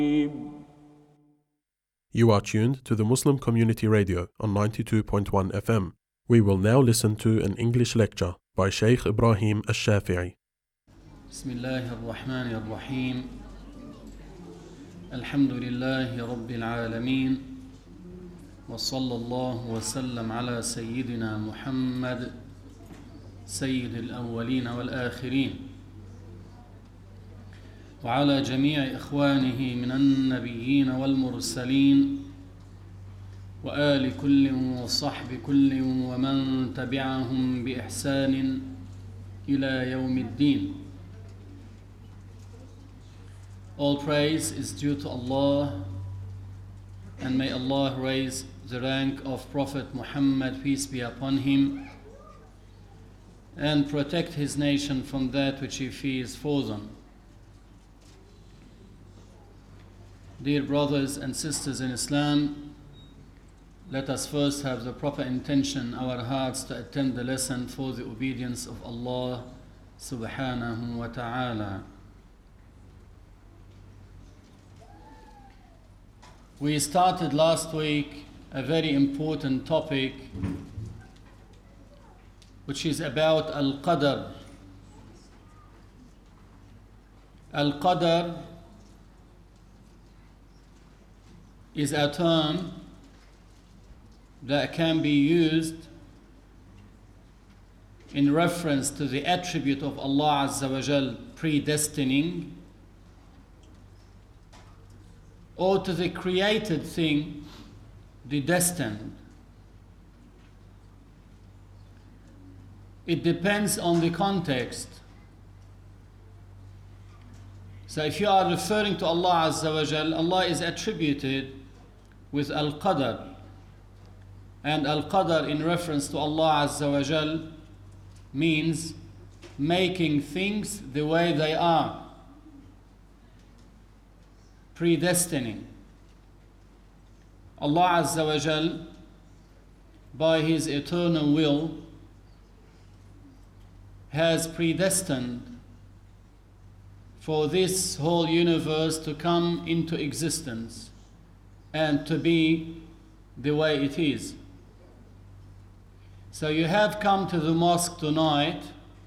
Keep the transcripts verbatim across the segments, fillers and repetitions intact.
You are tuned to the Muslim Community Radio on ninety-two point one F M. We will now listen to an English lecture by Shaykh Ibrahim Al-Shafi'i. Bismillah ar-Rahman ar-Rahim. Alhamdulillahi Rabbil Alameen. Wa sallallahu wa sallam ala Sayyidina Muhammad, Sayyid al-Awwaleen wal-Akhirin. وعلى جميع إخوانه من النبيين والمرسلين وآل كل وصحب كل ومن تبعهم بإحسان إلى يوم الدين. All praise is due to Allah, and may Allah raise the rank of Prophet Muhammad, peace be upon him, and protect his nation from that which he fears for them. Dear brothers and sisters in Islam, let us first have the proper intention, our hearts, to attend the lesson for the obedience of Allah subhanahu wa ta'ala. We started last week a very important topic, which is about Al-Qadr. Al-Qadr is a term that can be used in reference to the attribute of Allah Azza wa Jal, predestining, or to the created thing, the destined. It depends on the context. So if you are referring to Allah Azza wa Jal, Allah is attributed with Al-Qadr. And Al-Qadr in reference to Allah Azza wa Jal means making things the way they are, predestining. Allah Azza wa Jal, by His eternal will, has predestined for this whole universe to come into existence and to be the way it is. So you have come to the mosque tonight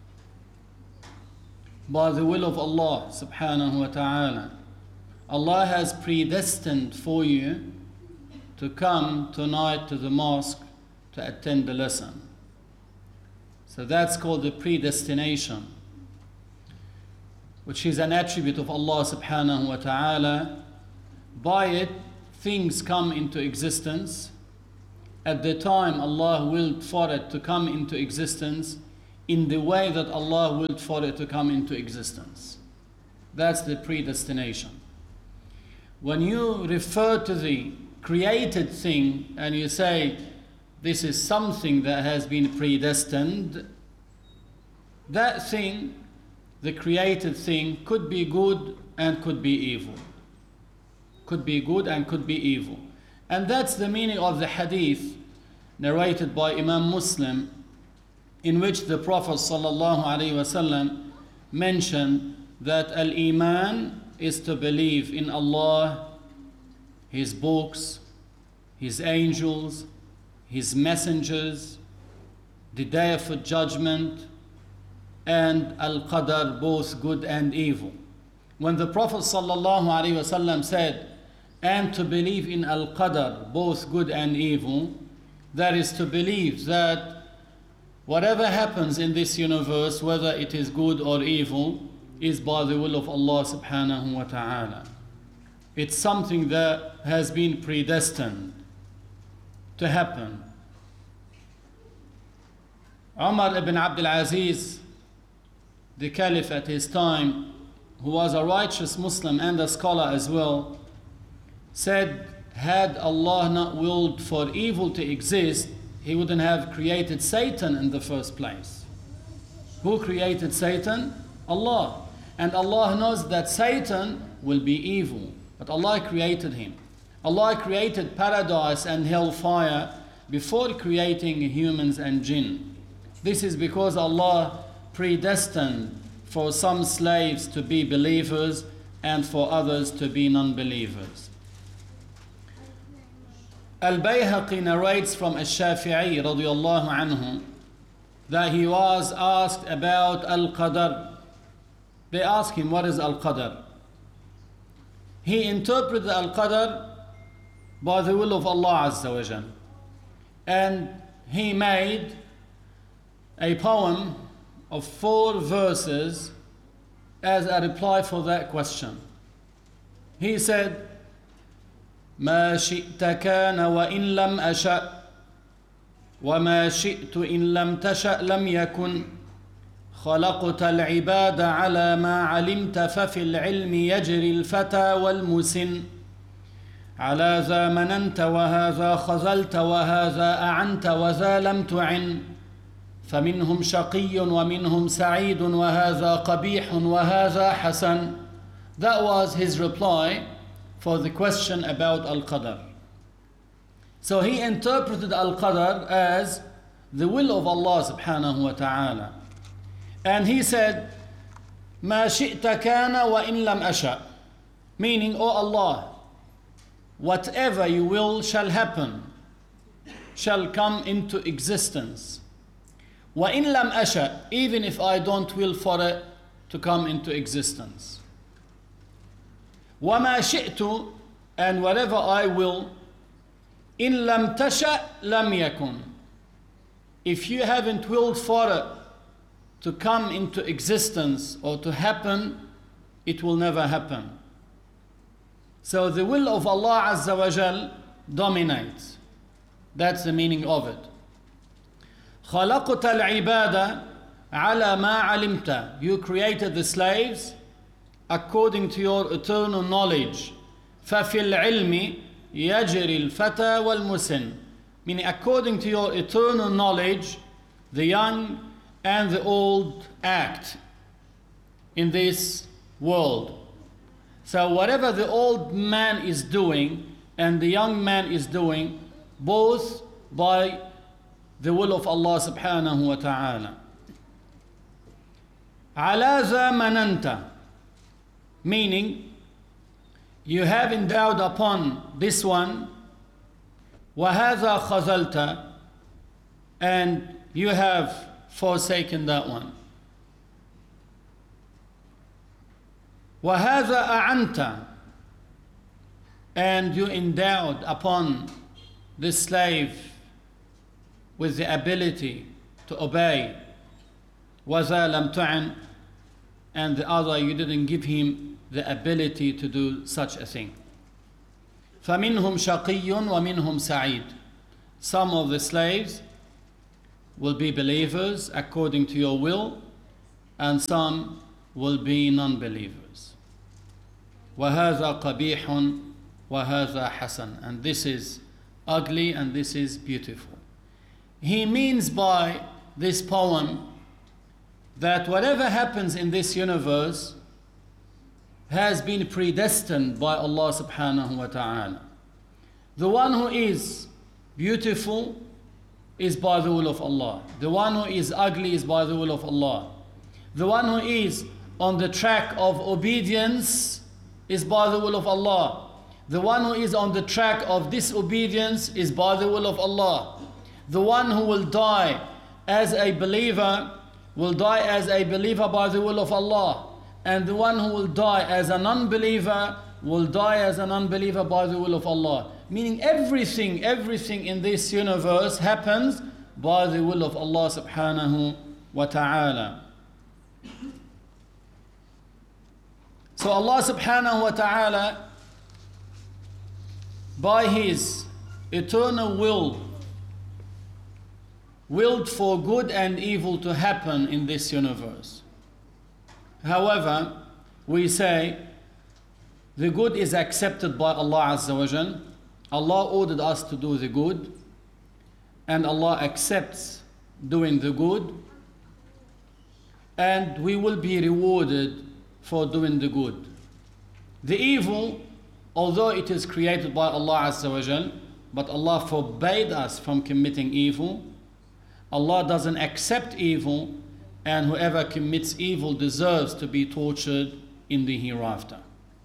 by the will of Allah subhanahu wa ta'ala. Allah has predestined for you to come tonight to the mosque to attend the lesson. So that's called the predestination, which is an attribute of Allah subhanahu wa ta'ala. By it, things come into existence at the time Allah willed for it to come into existence, in the way that Allah willed for it to come into existence. That's the predestination. When you refer to the created thing and you say this is something that has been predestined, that thing, the created thing, could be good and could be evil. Could be good and could be evil. And that's the meaning of the hadith narrated by Imam Muslim, in which the Prophet sallallahu alaihi wasallam mentioned that al-Iman is to believe in Allah, His books, His angels, His messengers, the day of judgment, and Al-Qadr, both good and evil. When the Prophet sallallahu alaihi wasallam said, and to believe in Al-Qadr, both good and evil, that is to believe that whatever happens in this universe, whether it is good or evil, is by the will of Allah subhanahu wa ta'ala. It's something that has been predestined to happen. Umar ibn Abdul Aziz, the caliph at his time, who was a righteous Muslim and a scholar as well, said, had Allah not willed for evil to exist, He wouldn't have created Satan in the first place. Who created Satan? Allah. And Allah knows that Satan will be evil, but Allah created him. Allah created paradise and hellfire before creating humans and jinn. This is because Allah predestined for some slaves to be believers and for others to be non-believers. Al-Bayhaqi narrates from Al-Shafi'i radiyallahu anhu that he was asked about Al-Qadr. They asked him, what is Al-Qadr? He interpreted Al-Qadr by the will of Allah Azza wa Jal. And he made a poem of four verses as a reply for that question. He said, ما شئت كان وإن لم أشأ وما شئت إن لم تشأ لم يكن خلقت العباد على ما علمت ففي العلم يجري الفتى والمسن على ذا مننت وهذا خذلت وهذا أعنت وذا لم تعن فمنهم شقي ومنهم سعيد وهذا قبيح وهذا حسن. That was his reply for the question about Al-Qadr. So he interpreted Al-Qadr as the will of Allah subhanahu wa ta'ala. And he said, ما شئت كان وإن لم أشأ, meaning, O Allah, whatever you will shall happen, shall come into existence. وَإِن لَمْ أَشَأْ, even if I don't will for it to come into existence. وَمَا شِئْتُ, and whatever I will, إِن لَمْ تَشَأْ لَمْ يَكُنْ, if you haven't willed for it to come into existence or to happen, it will never happen. So the will of Allah Azza wa Jal dominates. That's the meaning of it. خَلَقْتَ الْعِبَادَ عَلَى مَا عَلِمْتَ, you created the slaves according to your eternal knowledge. فَفِي الْعِلْمِ يَجْرِي الْفَتَى وَالْمُسِنْ, meaning according to your eternal knowledge, the young and the old act in this world. So whatever the old man is doing and the young man is doing, both by the will of Allah subhanahu wa ta'ala. عَلَى ذَا مَنَنْتَ, meaning you have endowed upon this one, وَهَذَا خَذَلْتَ, and you have forsaken that one. وَهَذَا أَعَنْتَ, and you endowed upon the slave with the ability to obey. وَذَا لَمْ تُعِنْ, and the other you didn't give him the ability to do such a thing. فَمِنْهُمْ شَقِيٌّ وَمِنْهُمْ سَعِيدٌ, some of the slaves will be believers according to your will, and some will be non-believers. وَهَذَا قَبِيحٌ وَهَذَا حَسَنٌ, and this is ugly and this is beautiful. He means by this poem that whatever happens in this universe has been predestined by Allah subhanahu wa ta'ala. The one who is beautiful is by the will of Allah. The one who is ugly is by the will of Allah. The one who is on the track of obedience is by the will of Allah. The one who is on the track of disobedience is by the will of Allah. The one who will die as a believer will die as a believer by the will of Allah. And the one who will die as a non-believer will die as a non-believer by the will of Allah. Meaning everything, everything in this universe happens by the will of Allah subhanahu wa ta'ala. So Allah subhanahu wa ta'ala, by His eternal will, willed for good and evil to happen in this universe. However, we say the good is accepted by Allah Azza wa Jal. Allah ordered us to do the good, and Allah accepts doing the good, and we will be rewarded for doing the good. The evil, although it is created by Allah Azza wa Jal, but Allah forbade us from committing evil. Allah doesn't accept evil, and whoever commits evil deserves to be tortured in the hereafter.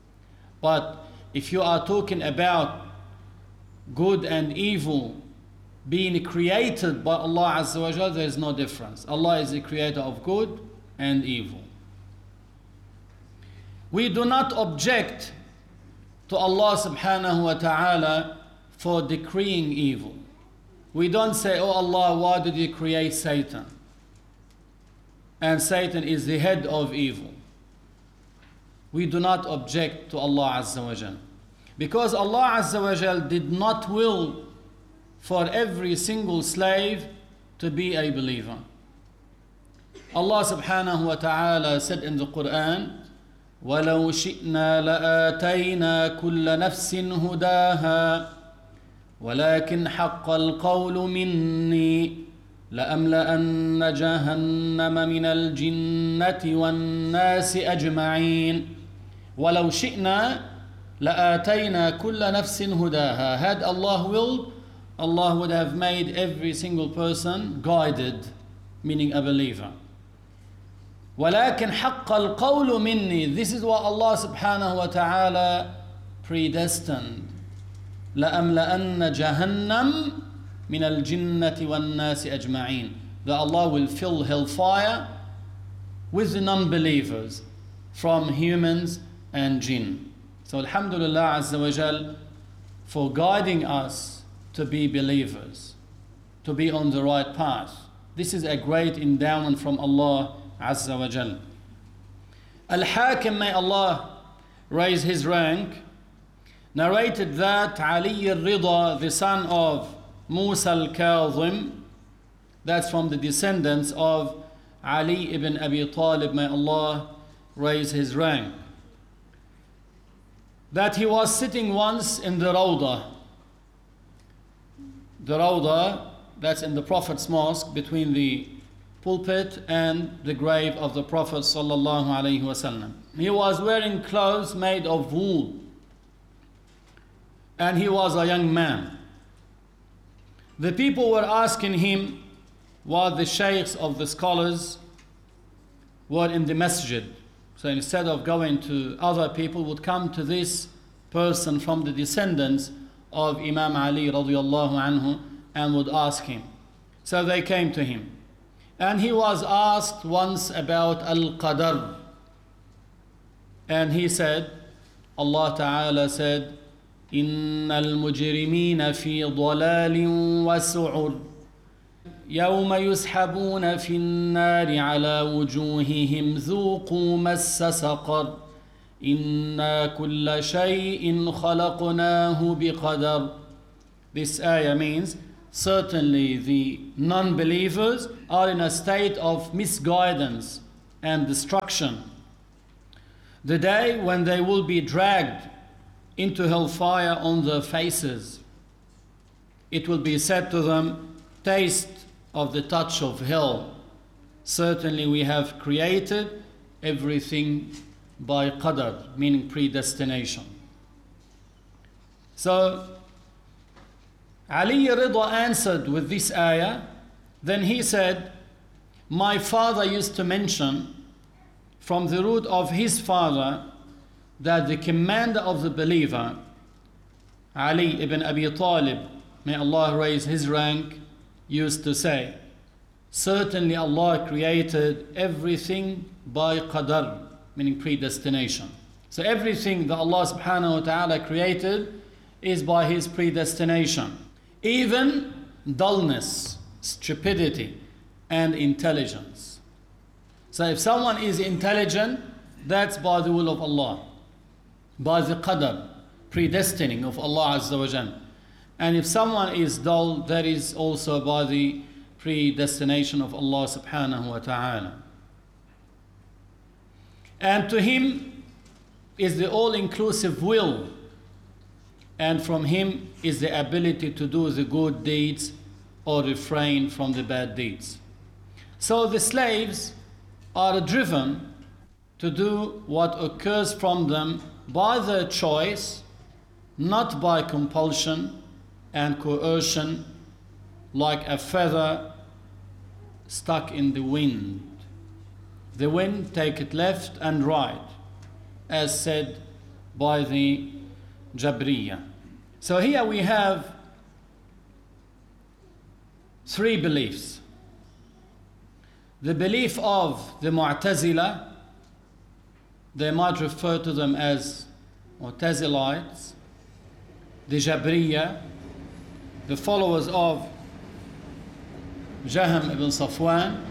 But if you are talking about good and evil being created by Allah Azza wa Jal, there is no difference. Allah is the creator of good and evil. We do not object to Allah subhanahu wa ta'ala for decreeing evil. We don't say, oh Allah, why did you create Satan? And Satan is the head of evil. We do not object to Allah Azza wa Jal. Because Allah Azza wa Jal did not will for every single slave to be a believer. Allah subhanahu wa ta'ala said in the Quran, وَلَوْ شِئْنَا لَآتَيْنَا كُلَّ نَفْسٍ هُدَاهَا وَلَكِنْ حَقَّ الْقَوْلُ مِنِّي لَأَمْلَأَنَّ جَهَنَّمَ مِنَ الْجِنَّةِ وَالنَّاسِ أَجْمَعِينَ وَلَوْ شِئْنَا لَآتَيْنَا كُلَّ نَفْسٍ هُدَاهَا. Had Allah willed, Allah would have made every single person guided, meaning a believer. وَلَكِنْ حَقَّ الْقَوْلُ مِنِّي. This is what Allah subhanahu wa ta'ala predestined. لَأَمْلَأَنَّ جَهَنَّمْ مِنَ الْجِنَّةِ وَالنَّاسِ أَجْمَعِينَ. That Allah will fill hellfire with the non-believers from humans and jinn. So alhamdulillah Azza wa Jal for guiding us to be believers, to be on the right path. This is a great endowment from Allah Azza wa Jal. Al-Hakim, may Allah raise his rank, narrated that Ali al-Rida, the son of Musa al-Kazim, that's from the descendants of Ali ibn Abi Talib, may Allah raise his rank, that he was sitting once in the Rawdah. The Rawdah, that's in the Prophet's mosque, between the pulpit and the grave of the Prophet sallallahu alaihi wasallam. He was wearing clothes made of wool, and he was a young man. The people were asking him while the sheikhs of the scholars were in the masjid. So instead of going to other people, would come to this person from the descendants of Imam Ali radiallahu anhu and would ask him. So they came to him. And he was asked once about Al-Qadar. And he said, Allah Ta'ala said, إِنَّ الْمُجْرِمِينَ فِي ضَلَالٍ وَسُعُرٍ يوم يسحبون في النار على وجوههم ذوقوا مس سقر إنا كل شيء خلقناه بقدر. This ayah means certainly the non-believers are in a state of misguidance and destruction. The day when they will be dragged into hellfire on their faces, it will be said to them, taste of the touch of hell. Certainly we have created everything by qadar, meaning predestination. So Ali Rida answered with this ayah. Then he said, my father used to mention from the root of his father that the commander of the believer, Ali ibn Abi Talib, may Allah raise his rank, used to say, certainly Allah created everything by qadar, meaning predestination. So everything that Allah subhanahu wa ta'ala created is by his predestination. Even dullness, stupidity, and intelligence. So if someone is intelligent, that's by the will of Allah, by the qadar, predestining of Allah Azza wa Jal. And if someone is dull, that is also by the predestination of Allah subhanahu wa ta'ala. And to him is the all-inclusive will, and from him is the ability to do the good deeds or refrain from the bad deeds. So the slaves are driven to do what occurs from them by their choice, not by compulsion and coercion, like a feather stuck in the wind. The wind take it left and right, as said by the Jabriya. So here we have three beliefs. The belief of the Mu'tazila, they might refer to them as Mu'tazilites, the Jabriya, the followers of Jahm ibn Safwan,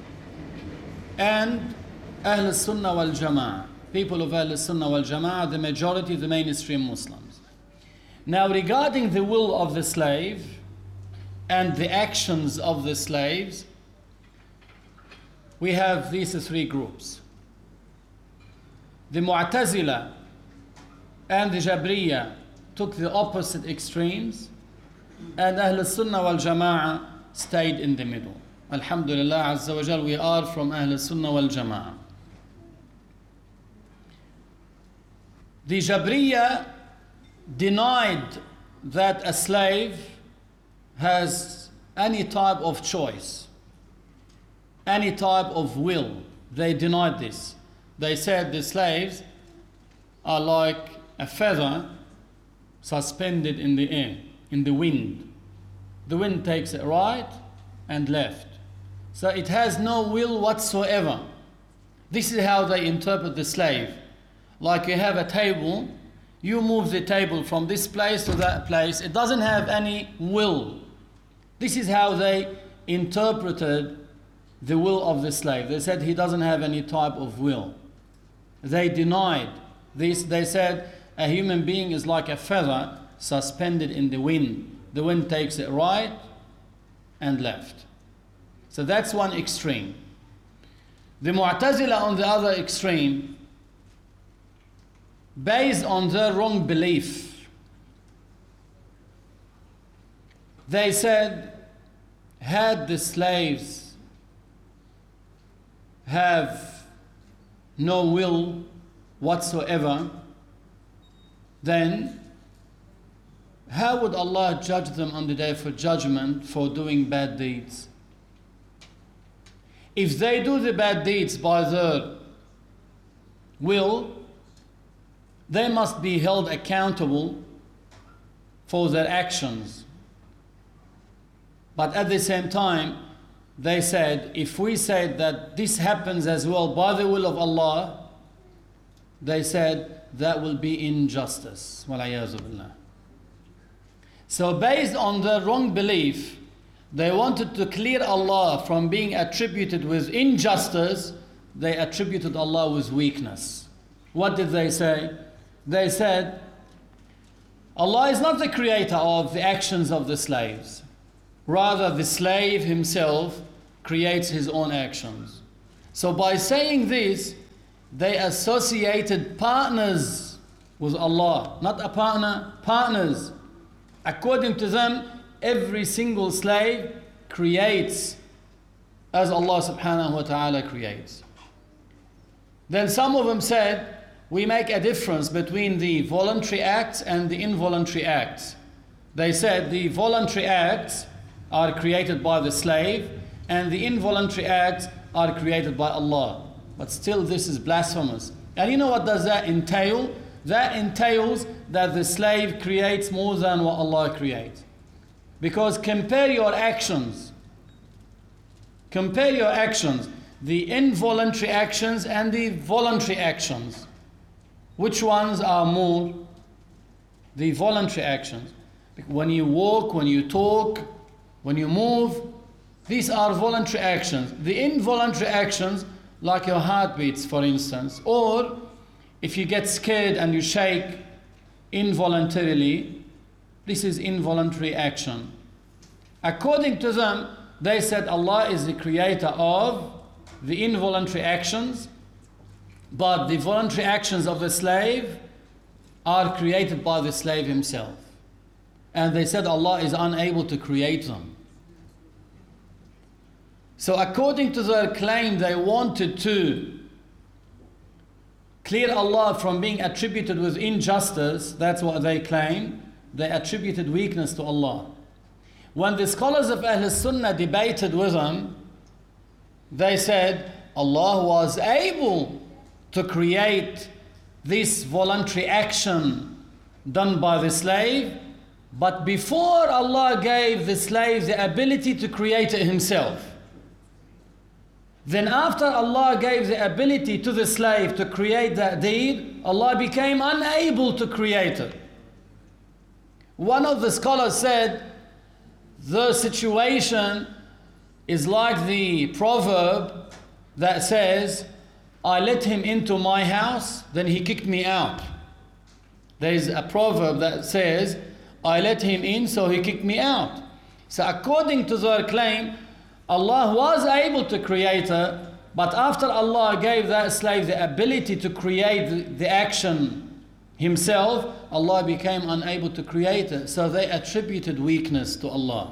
and Ahl al-Sunnah wal-Jama'ah, people of Ahl al-Sunnah wal-Jama'ah, the majority, the mainstream Muslims. Now, regarding the will of the slave and the actions of the slaves, we have these three groups. The Mu'tazila and the Jabriya took the opposite extremes, and Ahl al-Sunnah wal-Jama'ah stayed in the middle. Alhamdulillah Azza wa Jal, we are from Ahl al-Sunnah wal-Jama'ah. The Jabriya denied that a slave has any type of choice, any type of will. They denied this. They said the slaves are like a feather suspended in the air, in the wind. The wind takes it right and left. So it has no will whatsoever. This is how they interpret the slave. Like you have a table, you move the table from this place to that place. It doesn't have any will. This is how they interpreted the will of the slave. They said he doesn't have any type of will. They denied this. They said a human being is like a feather suspended in the wind. The wind takes it right and left. So that's one extreme. The Mu'tazila on the other extreme, based on their wrong belief, they said, had the slaves have no will whatsoever, then how would Allah judge them on the day for judgment for doing bad deeds? If they do the bad deeds by their will, they must be held accountable for their actions. But at the same time, they said, if we said that this happens as well by the will of Allah, they said that will be injustice. Wal-'iyāzu billah. So based on their wrong belief, they wanted to clear Allah from being attributed with injustice. They attributed Allah with weakness. What did they say? They said, Allah is not the creator of the actions of the slaves. Rather, the slave himself creates his own actions. So by saying this, they associated partners with Allah. Not a partner, partners. According to them, every single slave creates as Allah subhanahu wa ta'ala creates. Then some of them said, we make a difference between the voluntary acts and the involuntary acts. They said the voluntary acts are created by the slave and the involuntary acts are created by Allah. But still this is blasphemous. And you know what does that entail? That entails that the slave creates more than what Allah creates. Because compare your actions. Compare your actions. The involuntary actions and the voluntary actions. Which ones are more? The voluntary actions. When you walk, when you talk, when you move, these are voluntary actions. The involuntary actions, like your heartbeats, for instance, or if you get scared and you shake involuntarily, this is involuntary action. According to them, they said Allah is the creator of the involuntary actions, but the voluntary actions of the slave are created by the slave himself. And they said Allah is unable to create them. So according to their claim, they wanted to clear Allah from being attributed with injustice. That's what they claim. They attributed weakness to Allah. When the scholars of Ahl Sunnah debated with them, they said Allah was able to create this voluntary action done by the slave, but before Allah gave the slave the ability to create it himself. Then after Allah gave the ability to the slave to create that deed, Allah became unable to create it. One of the scholars said, the situation is like the proverb that says, I let him into my house, then he kicked me out. There is a proverb that says, I let him in, so he kicked me out. So according to their claim, Allah was able to create her, but after Allah gave that slave the ability to create the action himself, Allah became unable to create it. So they attributed weakness to Allah.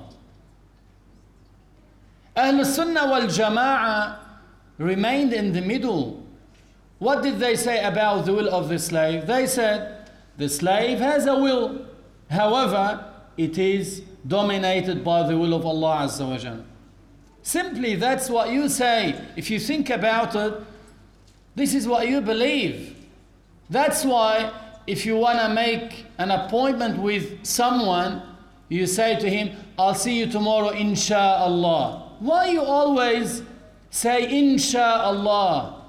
Ahl Sunnah wal Jama'ah remained in the middle. What did they say about the will of the slave? They said, the slave has a will. However, it is dominated by the will of Allah Azza wa Jal. Simply, that's what you say. If you think about it, this is what you believe. That's why if you want to make an appointment with someone, you say to him, I'll see you tomorrow, insha'Allah. Why you always say insha'Allah?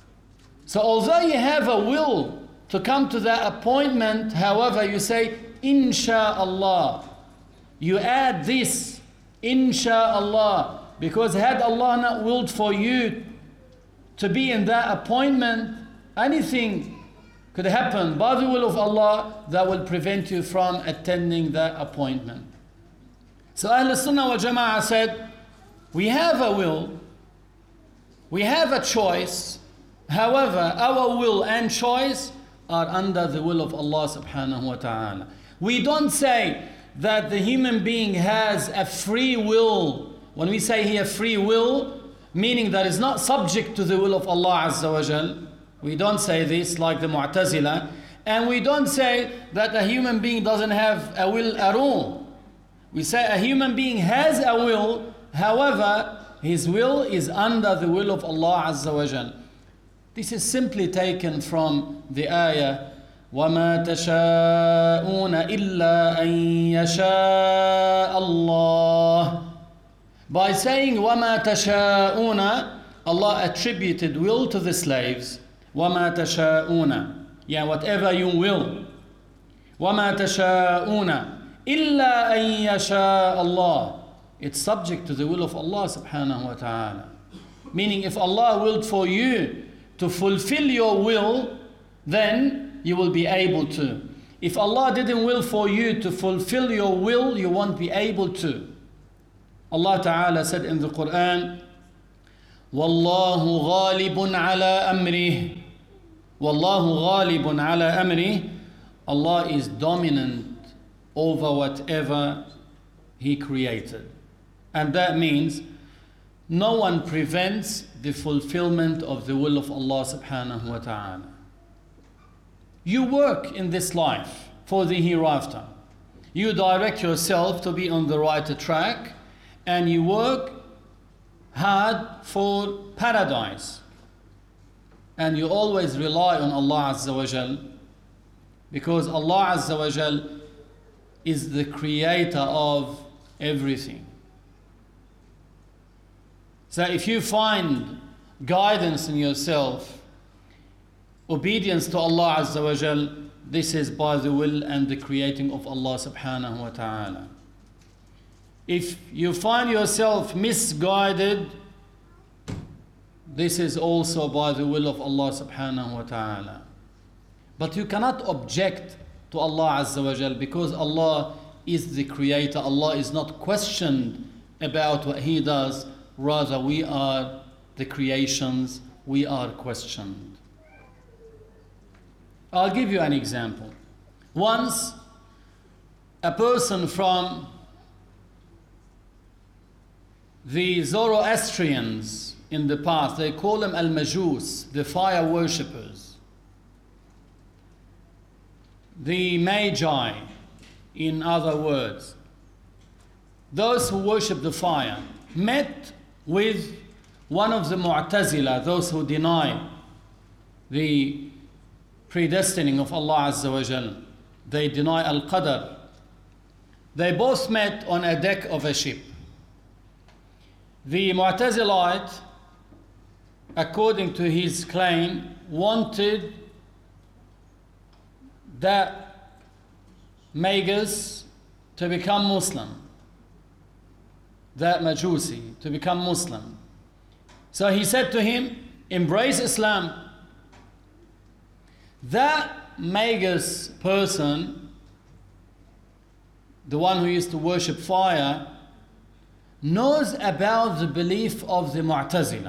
So although you have a will to come to that appointment, however, you say insha'Allah. You add this, insha'Allah, because had Allah not willed for you to be in that appointment, anything could happen by the will of Allah that will prevent you from attending that appointment. So Ahl Sunnah wal Jama'ah said, we have a will, we have a choice, however, our will and choice are under the will of Allah subhanahu wa ta'ala. We don't say that the human being has a free will. When we say here free will, meaning that is not subject to the will of Allah Azza wa Jal, we don't say this like the Mu'tazila, and we don't say that a human being doesn't have a will at all. We say a human being has a will, however, his will is under the will of Allah Azza wa Jal. This is simply taken from the ayah, وَمَا تَشَاءُونَ إِلَّا أَن يَشَاءَ اللَّهُ. By saying وَمَا تَشَاءُونَ, Allah attributed will to the slaves. وَمَا تَشَاءُونَ, yeah, whatever you will. وَمَا تَشَاءُونَ إِلَّا أَن يَشَاءَ اللَّهُ. It's subject to the will of Allah subhanahu wa ta'ala. Meaning if Allah willed for you to fulfill your will, then you will be able to. If Allah didn't will for you to fulfill your will, you won't be able to. Allah Ta'ala said in the Quran, وَاللَّهُ غَالِبٌ عَلَىٰ أَمْرِهِ. وَاللَّهُ غَالِبٌ عَلَىٰ أَمْرِهِ. Allah is dominant over whatever He created. And that means no one prevents the fulfillment of the will of Allah subhanahu wa ta'ala. You work in this life for the hereafter. You direct yourself to be on the right track, and you work hard for paradise. And you always rely on Allah Azza wa Jal, because Allah Azza wa Jal is the creator of everything. So if you find guidance in yourself, obedience to Allah Azza wa Jal, this is by the will and the creating of Allah subhanahu wa ta'ala. If you find yourself misguided, this is also by the will of Allah subhanahu wa ta'ala. But you cannot object to Allah Azza wa Jal, because Allah is the creator. Allah is not questioned about what He does. Rather, we are the creations, we are questioned. I'll give you an example. Once, a person from the Zoroastrians in the past, they call them Al-Majus, the fire worshippers. The Magi, in other words. Those who worship the fire met with one of the Mu'tazila, those who deny the predestining of Allah Azza wa Jal. They deny Al-Qadr. They both met on a deck of a ship. The Mu'tazilite, according to his claim, wanted that Magus to become Muslim, that Majusi to become Muslim. So he said to him, embrace Islam. That Magus person, the one who used to worship fire, knows about the belief of the Mu'tazila.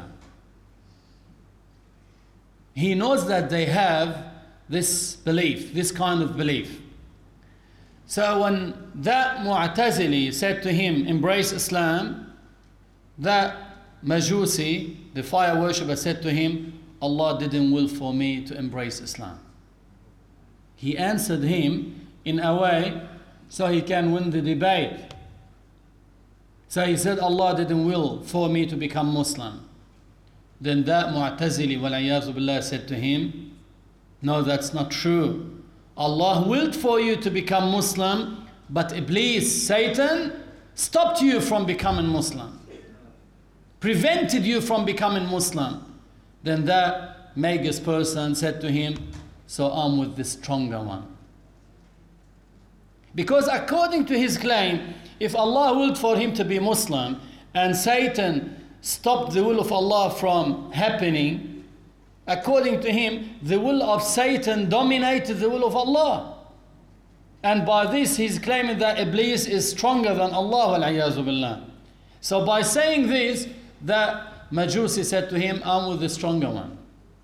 He knows that they have this belief, this kind of belief. So when that Mu'tazili said to him, embrace Islam, that Majusi, the fire worshipper, said to him, Allah didn't will for me to embrace Islam. He answered him in a way so he can win the debate. So he said, Allah didn't will for me to become Muslim. Then that Mu'tazili, wal-iyadhu billah, said to him, no, that's not true. Allah willed for you to become Muslim, but Iblis, Satan, stopped you from becoming Muslim, prevented you from becoming Muslim. Then that Magus person said to him, so I'm with the stronger one. Because according to his claim, if Allah willed for him to be Muslim and Satan stopped the will of Allah from happening, according to him, the will of Satan dominated the will of Allah. And by this, he's claiming that Iblis is stronger than Allah, wal-iyadhu billah. So by saying this, that Majusi said to him, I'm with the stronger one.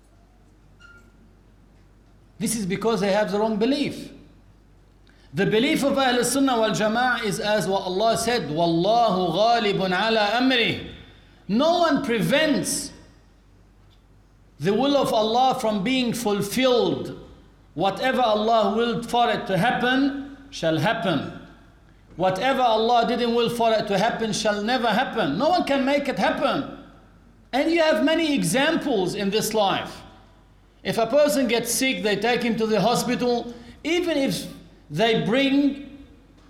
This is because they have the wrong belief. The belief of Ahl Sunnah wal Jama'ah is as what Allah said, Wallahu ghalibun ala amri. No one prevents the will of Allah from being fulfilled. Whatever Allah willed for it to happen, shall happen. Whatever Allah didn't will for it to happen, shall never happen. No one can make it happen. And you have many examples in this life. If a person gets sick, they take him to the hospital. Even if they bring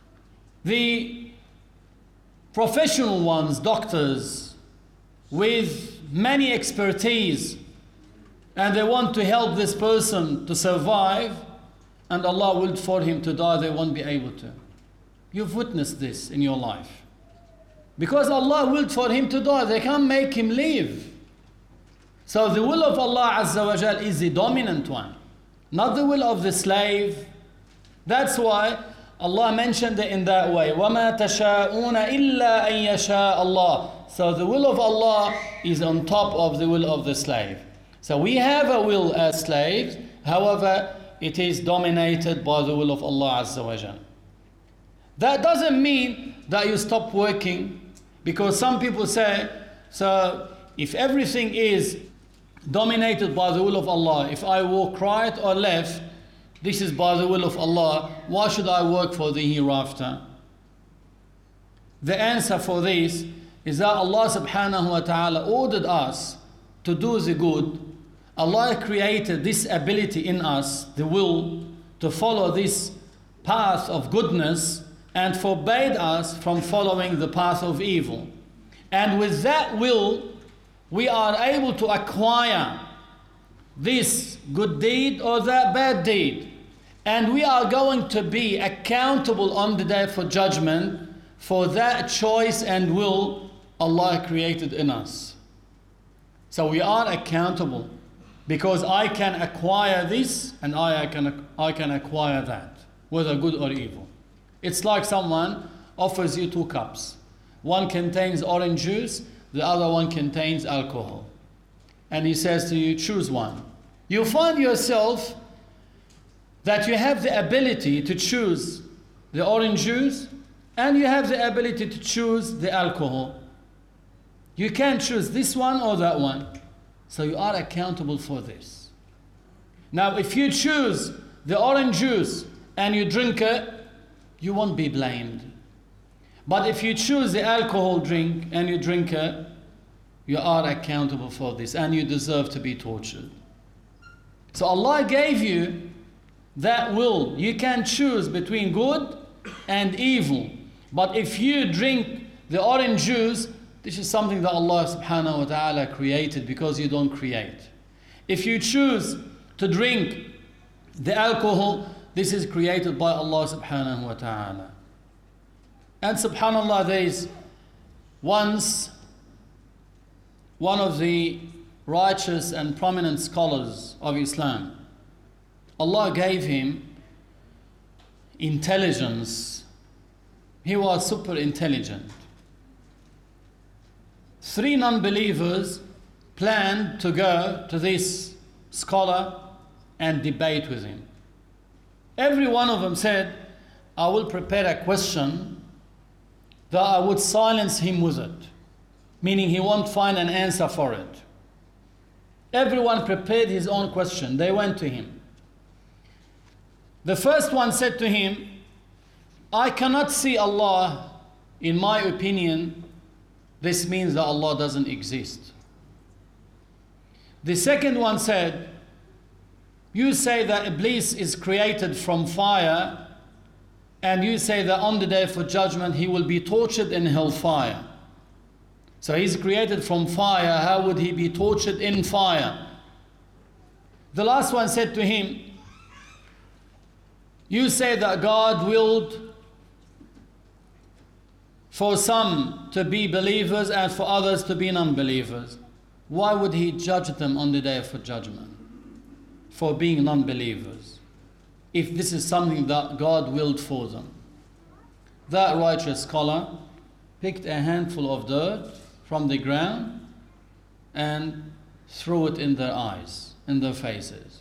the professional ones, doctors, with many expertise, and they want to help this person to survive, and Allah willed for him to die, they won't be able to. You've witnessed this in your life. Because Allah willed for him to die, they can't make him live. So the will of Allah Azza wa Jal is the dominant one, not the will of the slave. That's why Allah mentioned it in that way. وَمَا تَشَاءُونَ إِلَّا أَن يَشَاءَ اللَّهُ. So the will of Allah is on top of the will of the slave. So we have a will as slaves, however, it is dominated by the will of Allah Azza wa Jal. That doesn't mean that you stop working, because some people say, so if everything is dominated by the will of Allah, if I walk right or left, this is by the will of Allah, why should I work for the hereafter? The answer for this is that Allah subhanahu wa ta'ala ordered us to do the good. Allah created this ability in us, the will, to follow this path of goodness, and forbade us from following the path of evil. And with that will, we are able to acquire this good deed or that bad deed. And we are going to be accountable on the day for judgment for that choice and will Allah created in us. So we are accountable, because I can acquire this and I can, I can acquire that, whether good or evil. It's like someone offers you two cups. One contains orange juice, the other one contains alcohol. And he says to you, choose one. You find yourself that you have the ability to choose the orange juice and you have the ability to choose the alcohol. You can't choose this one or that one. So you are accountable for this. Now, if you choose the orange juice and you drink it, you won't be blamed. But if you choose the alcohol drink and you drink it, you are accountable for this and you deserve to be tortured. So Allah gave you that will. You can choose between good and evil. But if you drink the orange juice, this is something that Allah subhanahu wa ta'ala created, because you don't create. If you choose to drink the alcohol, this is created by Allah subhanahu wa ta'ala. And subhanallah, there is once one of the righteous and prominent scholars of Islam, Allah gave him intelligence. He was super intelligent. Three non-believers planned to go to this scholar and debate with him. Every one of them said, I will prepare a question that I would silence him with it, meaning he won't find an answer for it. Everyone prepared his own question. They went to him. The first one said to him, I cannot see Allah. In my opinion, this means that Allah doesn't exist. The second one said, you say that Iblis is created from fire, and you say that on the day for judgment he will be tortured in hellfire. So he's created from fire, how would he be tortured in fire? The last one said to him, you say that God willed for some to be believers and for others to be non-believers. Why would he judge them on the day for judgment for being non-believers, if this is something that God willed for them? That righteous scholar picked a handful of dirt from the ground and threw it in their eyes, in their faces.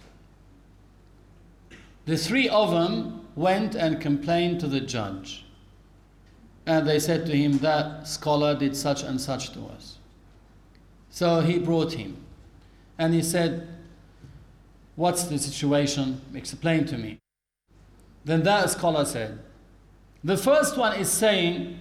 The three of them went and complained to the judge. And they said to him, that scholar did such and such to us. So he brought him. And he said, what's the situation? Explain to me. Then that scholar said, the first one is saying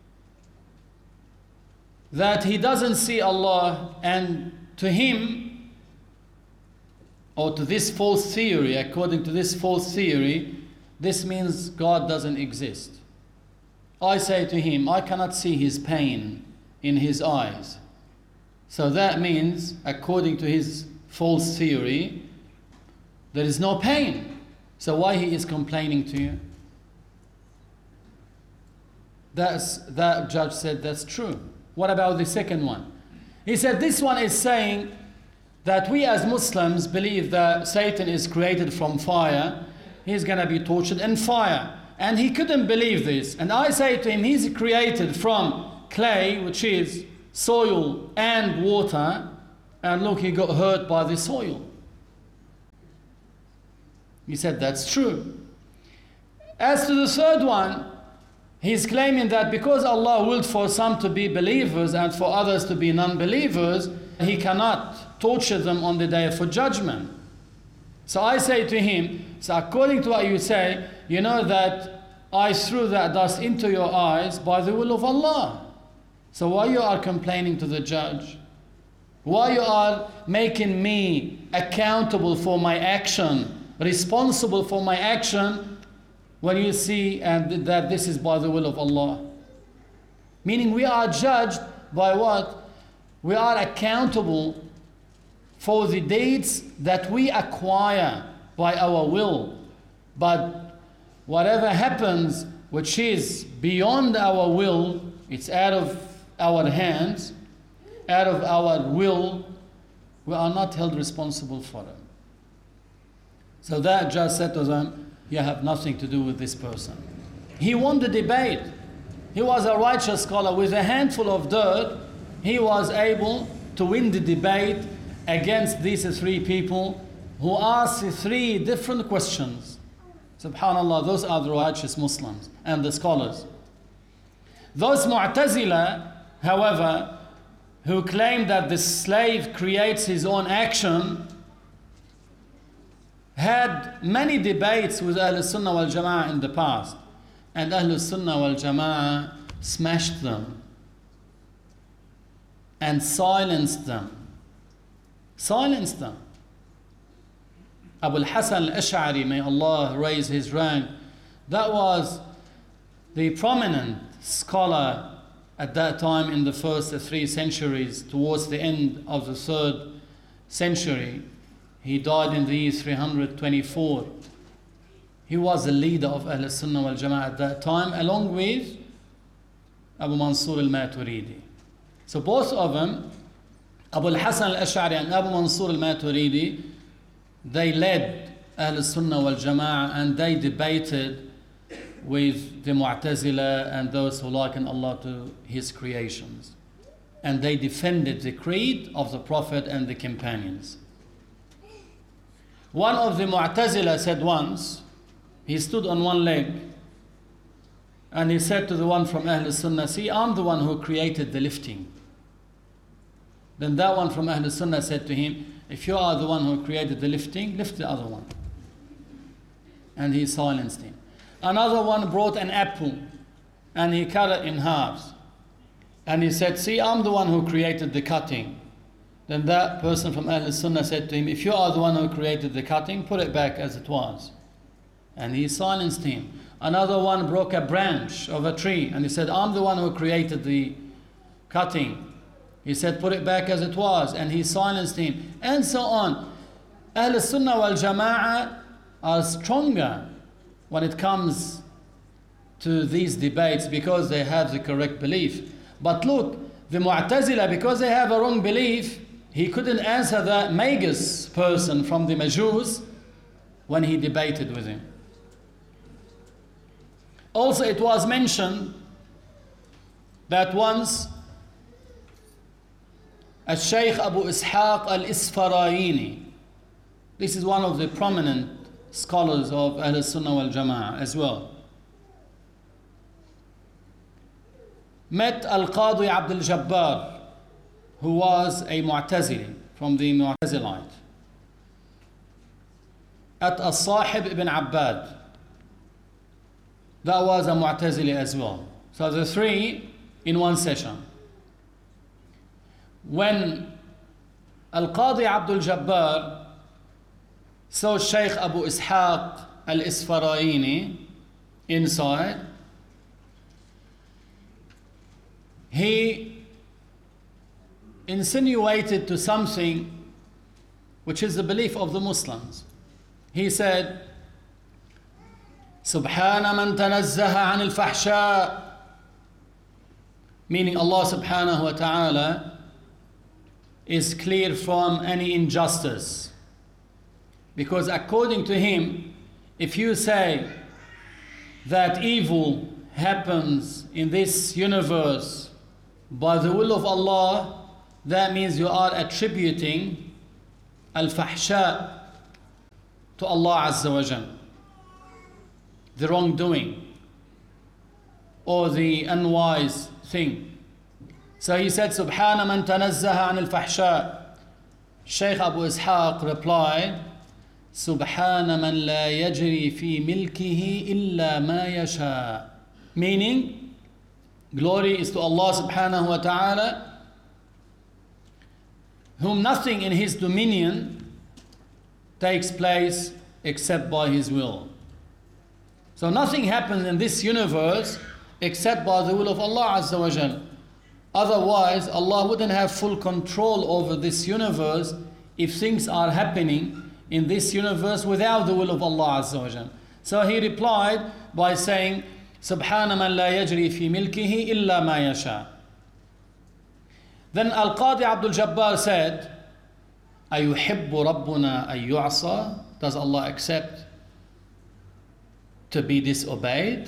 that he doesn't see Allah, and to him, or to this false theory, according to this false theory, this means God doesn't exist. I say to him, I cannot see his pain in his eyes. So that means, according to his false theory, there is no pain. So why he is complaining to you? That's, that judge said that's true. What about the second one? He said this one is saying that we as Muslims believe that Satan is created from fire. He's going to be tortured in fire. And he couldn't believe this. And I say to him, he's created from clay, which is soil and water. And look, he got hurt by the soil. He said, that's true. As to the third one, he's claiming that because Allah willed for some to be believers and for others to be non-believers, he cannot torture them on the day for judgment. So I say to him, so according to what you say, you know that I threw that dust into your eyes by the will of Allah. So why you are complaining to the judge? Why you are making me accountable for my action, responsible for my action, when you see and that this is by the will of Allah? Meaning we are judged by what? We are accountable for the deeds that we acquire by our will. But whatever happens which is beyond our will, it's out of our hands, out of our will, we are not held responsible for it. So that judge said to them, you have nothing to do with this person. He won the debate. He was a righteous scholar. With a handful of dirt, he was able to win the debate against these three people who asked three different questions. Subhanallah, those are the righteous Muslims and the scholars. Those Mu'tazila, however, who claim that the slave creates his own action, had many debates with Ahl Sunnah wal Jama'ah in the past. And Ahl Sunnah wal Jama'ah smashed them and silenced them. Silenced them. Abu al-Hasan al-Ash'ari, may Allah raise his rank, that was the prominent scholar at that time in the first three centuries. Towards the end of the third century, he died in the year three hundred twenty-four. He was the leader of Ahl Sunnah wal Jama'ah at that time, along with Abu Mansur al-Maturidi. So both of them, Abu al-Hasan al-Ash'ari and Abu Mansur al-Maturidi, they led Ahl Sunnah wal Jama'ah, and they debated with the Mu'tazila and those who liken Allah to His creations. And they defended the creed of the Prophet and the companions. One of the Mu'tazila said once, he stood on one leg, and he said to the one from Ahl Sunnah, see, I'm the one who created the lifting. Then that one from Ahl Sunnah said to him, if you are the one who created the lifting, lift the other one. And he silenced him. Another one brought an apple, and he cut it in halves. And he said, see, I'm the one who created the cutting. Then that person from Ahl Sunnah said to him, if you are the one who created the cutting, put it back as it was. And he silenced him. Another one broke a branch of a tree, and he said, I'm the one who created the cutting. He said, put it back as it was, and he silenced him, and so on. Ahl Sunnah wal Jama'ah are stronger when it comes to these debates because they have the correct belief. But look, the Mu'tazila, because they have a wrong belief, he couldn't answer that Magus person from the Majus when he debated with him. Also, it was mentioned that once Al-Shaykh Abu Ishaq al-Isfarayini, this is one of the prominent scholars of Ahl Sunnah wal Jama'ah as well, met Al-Qadi Abdul Jabbar, who was a Mu'tazili from the Mu'tazilite, at As-Sahib ibn Abbad. That was a Mu'tazili as well. So the three in one session. When Al-Qadi Abdul Jabbar saw Shaykh Abu Ishaq al-Isfarayini inside, he insinuated to something which is the belief of the Muslims. He said, Subhana man tanazzaha anil fahsha, meaning Allah subhanahu wa ta'ala is clear from any injustice. Because according to him, if you say that evil happens in this universe by the will of Allah, that means you are attributing al-fahsha to Allah Azza wa Jal, the wrongdoing or the unwise thing. So he said, Subhana man tanazzaha an al-fahsha. Shaykh Abu Ishaq replied, Subhana man la yajri fi milkihi illa ma yasha. Meaning, glory is to Allah subhanahu wa ta'ala, whom nothing in his dominion takes place except by his will. So nothing happens in this universe except by the will of Allah Azza wa Jal. Otherwise, Allah wouldn't have full control over this universe if things are happening in this universe without the will of Allah Azza wa Jal. So he replied by saying, Subhana man la yajri fi milkihi illa ma yasha. Then Al-Qadi Abdul Jabbar said, Ayuhibbu Rabbuna ay yu'asa? Does Allah accept to be disobeyed?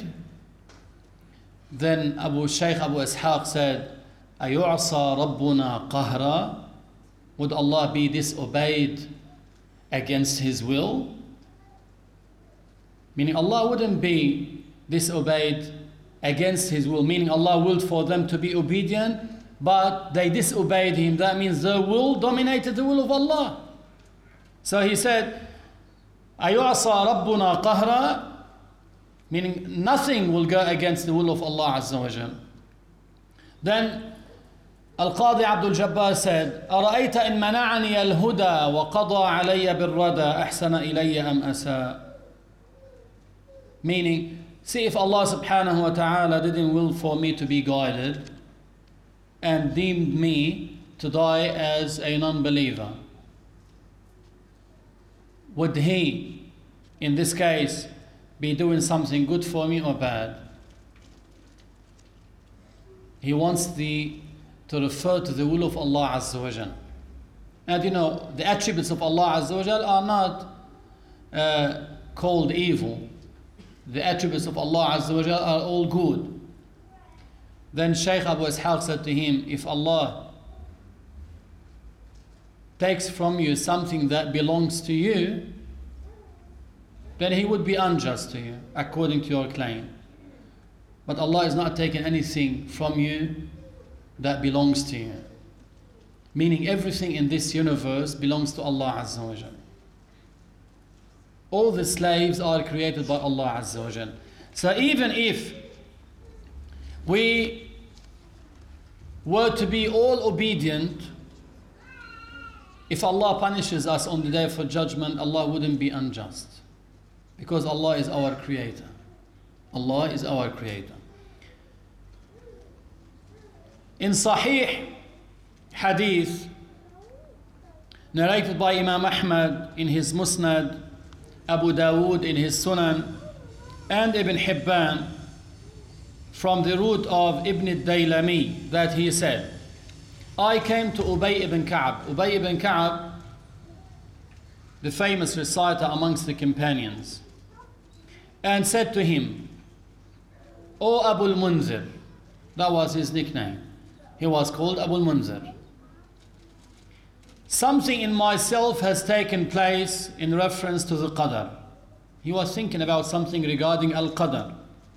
Then Abu Shaykh Abu Ishaq said, Ayu'asa Rabbuna qahra? Would Allah be disobeyed against His will? Meaning Allah wouldn't be disobeyed against His will, meaning Allah willed for them to be obedient, but they disobeyed Him. That means their will dominated the will of Allah. So he said, Ayu'asa Rabbuna qahra? Meaning nothing will go against the will of Allah Azza wa Jal. Then Al-Qadi Abdul Jabbar said, أَرَأَيْتَ إِن مَنَعَنِيَ الْهُدَى وَقَضَى عَلَيَّ بِالرَّدَى أَحْسَنَ إِلَيَّ أَمْ أَسَاءَ. Meaning, see if Allah subhanahu wa ta'ala didn't will for me to be guided and deemed me to die as a non-believer, would He, in this case, be doing something good for me or bad? He wants the to refer to the will of Allah Azza wa Jal. And you know, the attributes of Allah Azza wa Jal are not uh, called evil. The attributes of Allah Azza wa Jal are all good. Then Shaykh Abu Ishaq said to him, if Allah takes from you something that belongs to you, then He would be unjust to you, according to your claim. But Allah is not taking anything from you that belongs to you. Meaning everything in this universe belongs to Allah Azza wa Jal. All the slaves are created by Allah Azza wa Jal. So even if we were to be all obedient, if Allah punishes us on the day of judgment, Allah wouldn't be unjust. Because Allah is our creator. Allah is our creator. In Sahih Hadith, narrated by Imam Ahmad in his Musnad, Abu Dawood in his Sunan, and Ibn Hibban, from the root of Ibn al-Daylami, that he said, I came to Ubay ibn Ka'b. Ubay ibn Ka'b, the famous reciter amongst the companions, and said to him, O Abu al-Munzir, that was his nickname. He was called Abu al-Munzir. Something in myself has taken place in reference to the Qadr. He was thinking about something regarding Al-Qadr.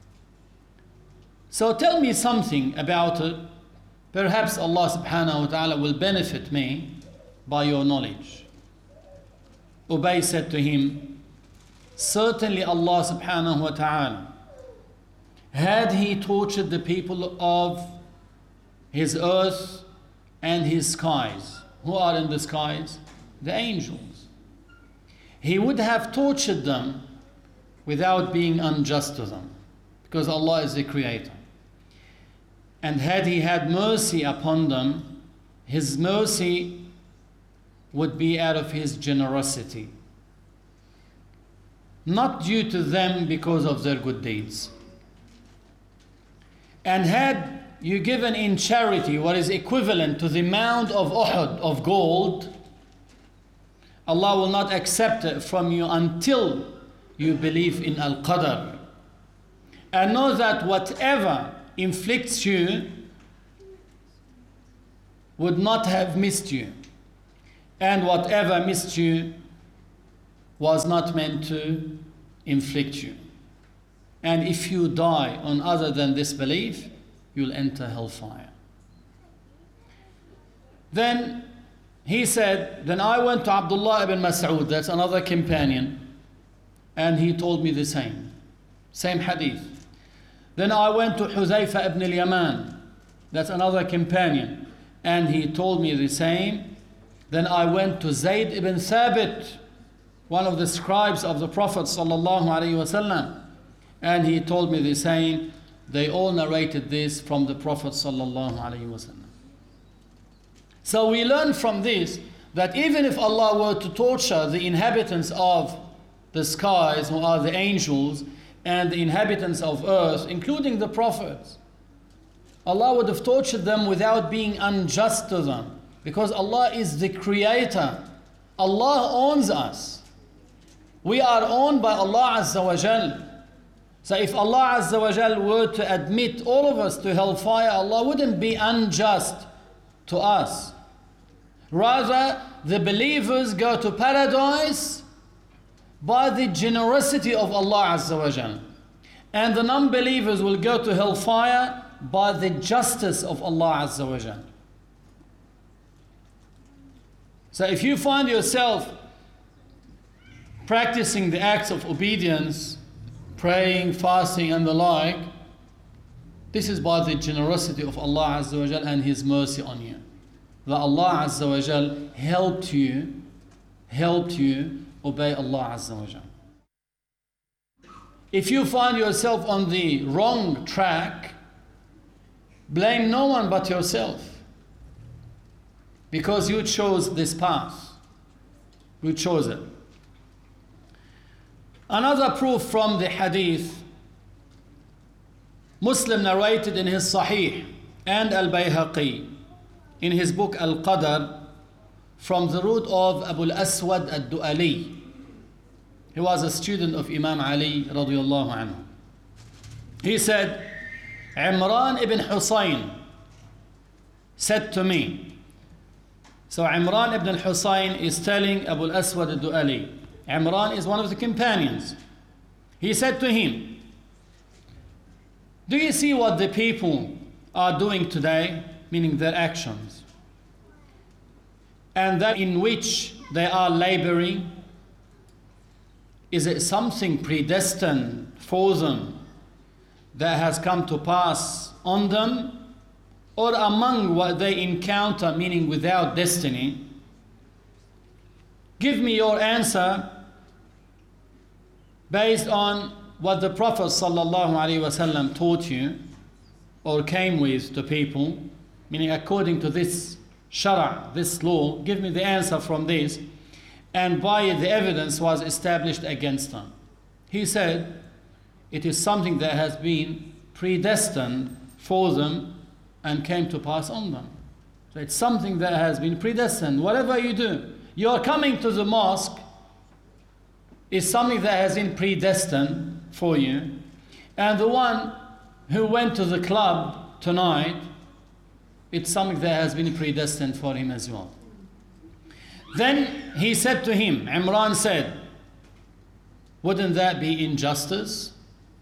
So tell me something about it. Perhaps Allah subhanahu wa ta'ala will benefit me by your knowledge. Ubay said to him, certainly Allah subhanahu wa ta'ala, had He tortured the people of His earth and His skies. Who are in the skies? The angels. He would have tortured them without being unjust to them, because Allah is the creator. And had He had mercy upon them, His mercy would be out of His generosity, not due to them because of their good deeds. And had you given in charity what is equivalent to the amount of Uhud of gold, Allah will not accept it from you until you believe in Al-Qadr. And know that whatever inflicts you would not have missed you, and whatever missed you was not meant to inflict you. And if you die on other than this belief, you'll enter hellfire. Then he said, then I went to Abdullah ibn Mas'ud, that's another companion, and he told me the same, same hadith. Then I went to Huzaifa ibn al-Yaman, that's another companion, and he told me the same. Then I went to Zayd ibn Thabit, one of the scribes of the Prophet sallallahu alaihi wasallam, and he told me the same. They all narrated this from the Prophet sallallahu alaihi wasallam. So we learn from this that even if Allah were to torture the inhabitants of the skies, who are the angels, and the inhabitants of earth, including the prophets, Allah would have tortured them without being unjust to them, because Allah is the creator. Allah owns us. We are owned by Allah Azza wa Jal. So if Allah Azza wa Jal were to admit all of us to hellfire, Allah wouldn't be unjust to us. Rather, the believers go to paradise by the generosity of Allah Azza wa Jal, and the non-believers will go to hellfire by the justice of Allah Azza wa Jal. So if you find yourself practicing the acts of obedience, praying, fasting, and the like, This is by the generosity of Allah Azza wa Jal and His mercy on you. That Allah Azza wa Jal helped you, helped you obey Allah Azza wa Jal. If you find yourself on the wrong track, blame no one but yourself. Because you chose this path. You chose it. Another proof from the hadith, Muslim narrated in his Sahih and Al-Bayhaqi in his book Al-Qadr from the root of Abu al-Aswad al-Du'ali. He was a student of Imam Ali radiyallahu anhu. He said, Imran ibn Husayn said to me. So Imran ibn Husayn is telling Abu al-Aswad al-Du'ali. Imran is one of the companions. He said to him, do you see what the people are doing today? Meaning their actions. And that in which they are laboring, is it something predestined for them that has come to pass on them? Or among what they encounter, meaning without destiny? Give me your answer based on what the Prophet sallallahu alaihi wasallam taught you or came with to people, meaning according to this shara, this law. Give me the answer from this, and by it the evidence was established against them. He said, it is something that has been predestined for them and came to pass on them. So it's something that has been predestined. Whatever you do, you are coming to the mosque, is something that has been predestined for you. And the one who went to the club tonight, it's something that has been predestined for him as well. Then he said to him, Imran said, wouldn't that be injustice?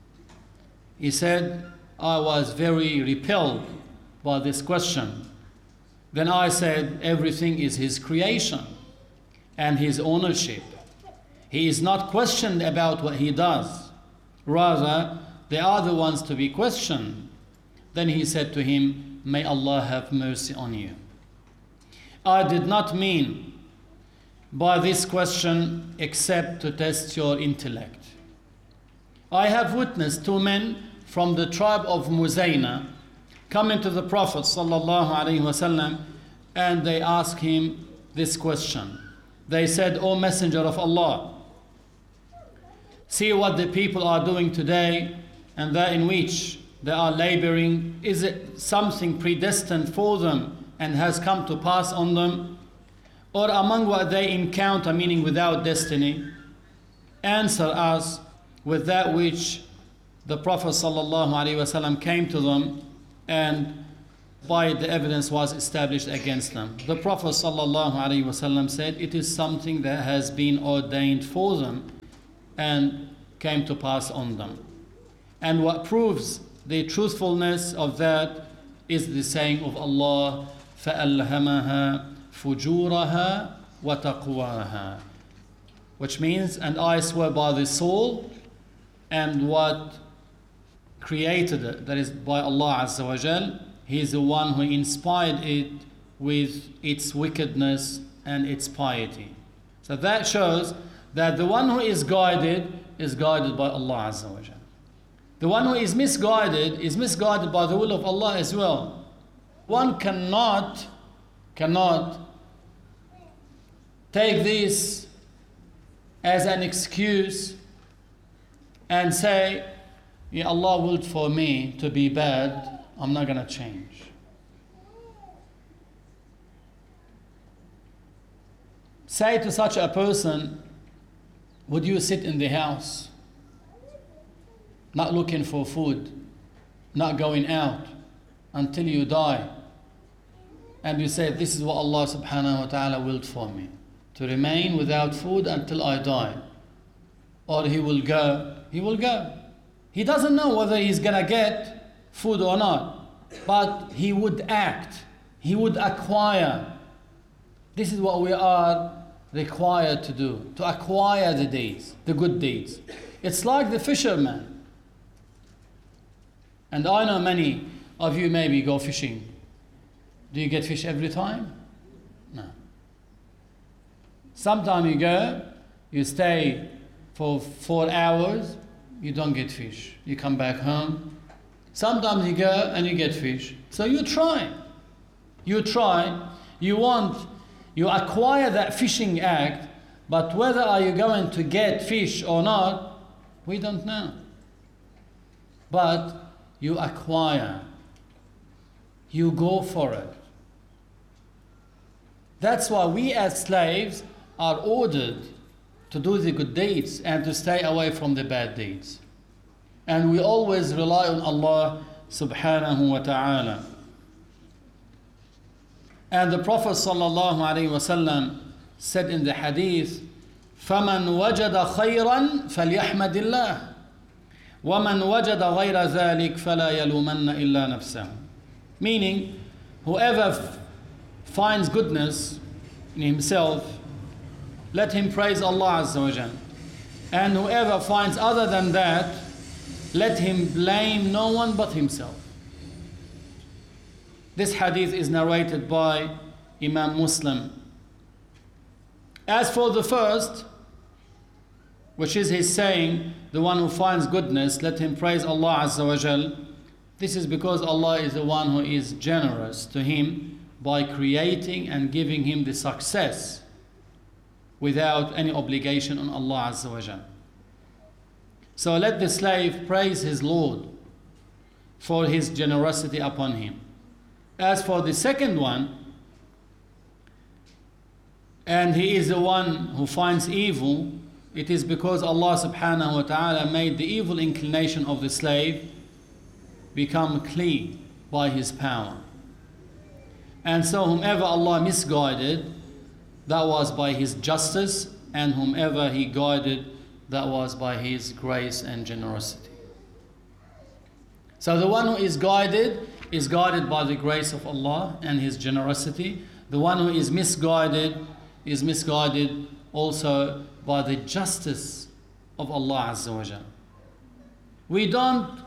He said, I was very repelled by this question. Then I said, everything is his creation and his ownership. He is not questioned about what he does. Rather, they are the ones to be questioned. Then he said to him, may Allah have mercy on you. I did not mean by this question except to test your intellect. I have witnessed two men from the tribe of Muzayna coming to the Prophet sallallahu alaihi wasallam, and they asked him this question. They said, O Messenger of Allah, see what the people are doing today and that in which they are laboring. Is it something predestined for them and has come to pass on them? Or among what they encounter, meaning without destiny? Answer us with that which the Prophet sallallahu alaihi wasallam came to them, and by the evidence was established against them. The Prophet sallallahu alaihi wasallam said, it is something that has been ordained for them and came to pass on them. And what proves the truthfulness of that is the saying of Allah, فَأَلْهَمَهَا فُجُورَهَا وَتَقْوَاهَا, which means, and I swear by the soul and what created it, that is by Allah Azza wa Jal, He is the one who inspired it with its wickedness and its piety. So that shows that the one who is guided is guided by Allah Azza wa Jal. The one who is misguided is misguided by the will of Allah as well. One cannot, cannot take this as an excuse and say, yeah, Allah willed for me to be bad, I'm not going to change. Say to such a person, would you sit in the house, not looking for food, not going out until you die, and you say, this is what Allah subhanahu wa ta'ala willed for me, to remain without food until I die? Or he will go, he will go. He doesn't know whether he's going to get food or not, but he would act, he would acquire. This is what we are required to do, to acquire the deeds, the good deeds. It's like the fisherman. And I know many of you maybe go fishing. Do you get fish every time? No. Sometimes you go, you stay for four hours, you don't get fish. You come back home. Sometimes you go and you get fish. So you try. You try. You want, you acquire that fishing act, but whether are you going to get fish or not, we don't know. But you acquire. You go for it. That's why we as slaves are ordered to do the good deeds and to stay away from the bad deeds. And we always rely on Allah subhanahu wa ta'ala. And the Prophet sallallahu alayhi wa sallam said in the hadith, فَمَنْ وَجَدَ خَيْرًا فَلْيَحْمَدِ اللَّهِ وَمَنْ وَجَدَ غَيْرَ ذَلِكَ فَلَا يَلُومَنَّ إِلَّا نَفْسَهُ. Meaning, whoever f- finds goodness in himself, let him praise Allah Azza wa Jal. And whoever finds other than that, let him blame no one but himself. This hadith is narrated by Imam Muslim. As for the first, which is his saying, the one who finds goodness, let him praise Allah Azza wa Jal. This is because Allah is the one who is generous to him by creating and giving him the success without any obligation on Allah Azza wa Jal. So let the slave praise his Lord for his generosity upon him. As for the second one, and he is the one who finds evil, it is because Allah subhanahu wa ta'ala made the evil inclination of the slave become clean by his power. And so whomever Allah misguided, that was by his justice, and whomever he guided, that was by his grace and generosity. So the one who is guided is guided by the grace of Allah and his generosity. The one who is misguided is misguided also by the justice of Allah Azza wa Jal. We don't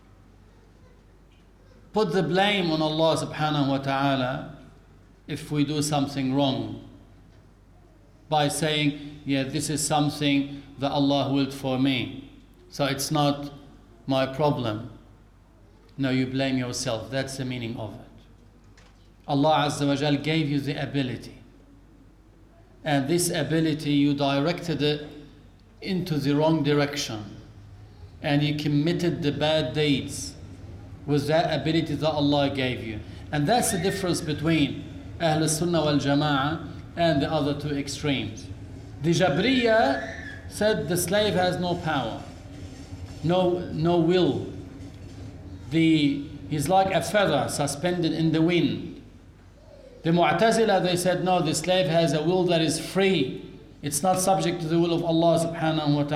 put the blame on Allah subhanahu wa ta'ala if we do something wrong by saying, yeah, this is something that Allah willed for me, so it's not my problem. No, you blame yourself. That's the meaning of it. Allah Azza wa Jal gave you the ability, and this ability you directed it into the wrong direction, and you committed the bad deeds with that ability that Allah gave you. And that's the difference between Ahl Sunnah wal Jama'ah and the other two extremes. The Jabriya said the slave has no power, no, no will. The, he's like a feather suspended in the wind. The Mu'tazila, they said, no, the slave has a will that is free. It's not subject to the will of Allah subhanahu wa ta'ala.